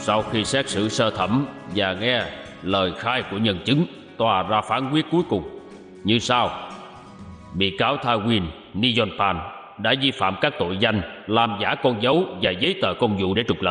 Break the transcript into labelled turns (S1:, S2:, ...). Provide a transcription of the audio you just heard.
S1: Sau khi xét xử sơ thẩm và nghe lời khai của nhân chứng, tòa ra phán quyết cuối cùng như sau: bị cáo Tha Quyên Niyonpan đã vi phạm các tội danh làm giả con dấu và giấy tờ công vụ để trục lợi,